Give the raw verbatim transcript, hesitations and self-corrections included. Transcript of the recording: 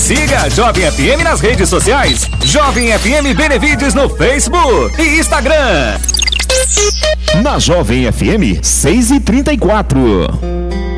Siga a Jovem F M nas redes sociais. Jovem F M Benevides no Facebook e Instagram. Na Jovem F M, seis e trinta e quatro.